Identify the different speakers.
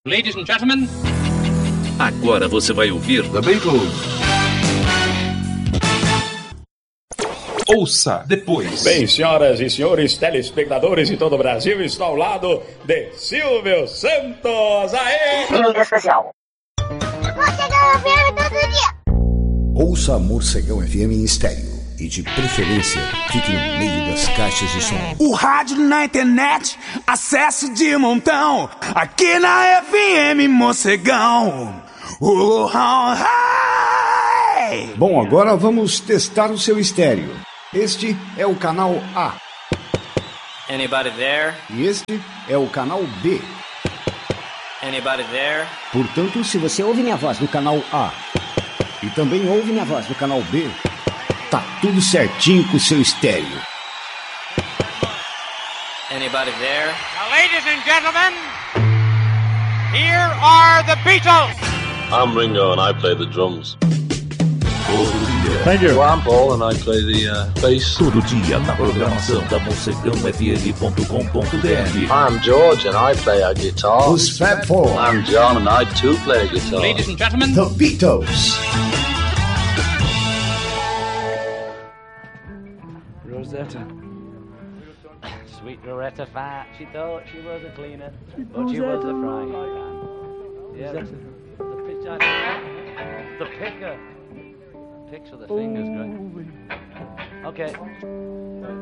Speaker 1: Ladies and gentlemen.
Speaker 2: Agora você vai ouvir
Speaker 3: The Beatles. Ouça depois.
Speaker 4: Bem, senhoras e senhores telespectadores de todo o Brasil, estou ao lado de Silvio Santos. Aê!
Speaker 5: Liga especial. Morcegão FM todo dia.
Speaker 6: Ouça Morcegão FM em estéreo. E de preferência, fique no meio das caixas de som.
Speaker 7: O rádio na internet, acesso de montão. Aqui na FM Morcegão.
Speaker 6: Bom, agora vamos testar o seu estéreo. Este é o canal A.
Speaker 8: Anybody there?
Speaker 6: E este é o canal B.
Speaker 8: Anybody there?
Speaker 6: Portanto, se você ouve minha voz no canal A e também ouve minha voz no canal B, tá tudo certinho com o seu estéreo.
Speaker 8: Anybody there?
Speaker 1: Now, ladies and gentlemen, here are the Beatles.
Speaker 9: I'm Ringo and I play the drums.
Speaker 2: Thank you.
Speaker 9: Well, I'm Paul and I play the bass.
Speaker 2: Todo dia na programação da morcegãofm.com.br.
Speaker 9: I'm George and I play a guitar.
Speaker 6: Os Fab Four.
Speaker 9: I'm John and I too play a guitar.
Speaker 1: Ladies and gentlemen,
Speaker 6: The Beatles.
Speaker 8: Rosetta. Sweet Rosetta Fat. She thought she was a cleaner, but she was a frying pan. Yeah, the pitch. The picker. Picks with the fingers, great. Okay.